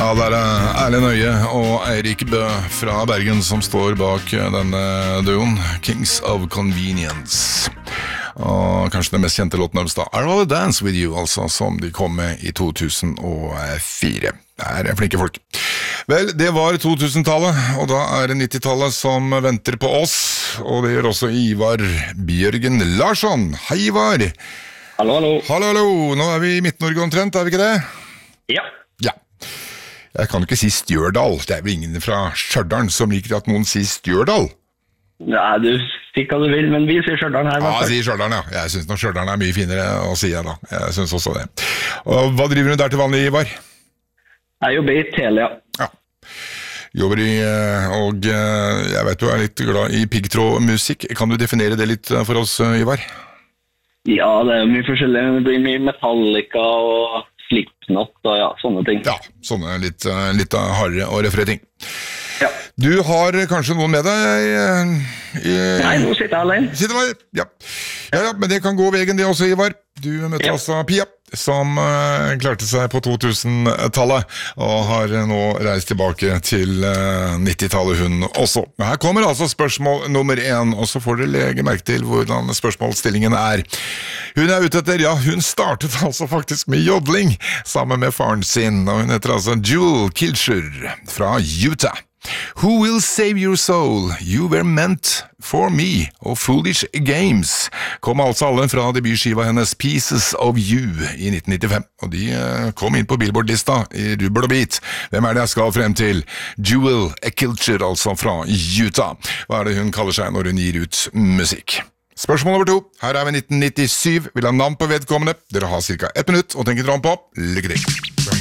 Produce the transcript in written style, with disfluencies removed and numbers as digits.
Ja, der Erlend Øye og Eirik Bø fra Bergen som står bak denne duoen, Kings of Convenience. Og kanskje den mest kjente låten deres da, I Rather Dance With You, altså, som de kom med i 2004. Det flinke folk. Vel, det var 2000-tallet, og da det 90-tallet som venter på oss, og det gjør også Ivar Bjørgen Larsson. Hei, Ivar! Hallo, hallo. Hallo, hallo. Nå vi i Midt-Norge omtrent, vi ikke det? Ja. Ja. Jeg kan jo ikke si Stjørdal. Det vel ingen fra Stjørdal som liker at noen sier Stjørdal. Ja, du sier hva du vil, men vi sier Stjørdal her. Ja, jeg sier Stjørdal, ja. Jeg synes nok Stjørdal mye finere å si da. Jeg synes også det. Og hva driver du der til vanlig, Ivar? Jeg jobber i Telia. Ja. Jobber i, og jeg vet du litt glad i piggtrådmusikk. Kan du definere det litt for oss, Ivar? Ja, det mye forskjellig. Det blir mye Metallica og Slipknot og ja, sånne ting. Ja, sånne litt hardere og røffere ting. Ja. Du har kanskje noen med deg? Nei, nå sitter jeg alene. Sitter du der? Ja. Ja, men det kan gå veien det også, Ivar. Du møtte altså Pia, som klarte seg på 2000-tallet, og har nå reist tilbake til 90-tallet hun også. Her kommer altså spørsmål nummer 1, og så får dere legge merke til hvordan spørsmålsstillingen Hun ute etter, ja, hun startet altså faktisk med jodling, sammen med faren sin, og hun heter altså Jewel Kilcher fra Utah. Who will save your soul? You were meant for me. Og Foolish Games kom altså alle fra debutskiva hennes Pieces of You i 1995. Og de kom inn på Billboard-lista i rubbel og bit. Hvem det jeg skal frem til? Jewel Kilcher, altså fra Utah. Hva det hun kaller seg når hun gir ut musikk? Spørsmål nummer 2. Her vi 1997. Vil ha navn på vedkommende. Dere har cirka 1 minutt å tenke dere om på. Lykke til!